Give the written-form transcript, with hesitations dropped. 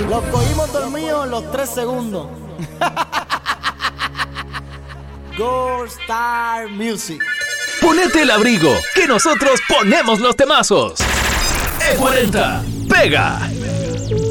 Los cogimos dormidos los 3 segundos. Gold Star Music. Ponete el abrigo, que nosotros ponemos los temazos. E40, pega.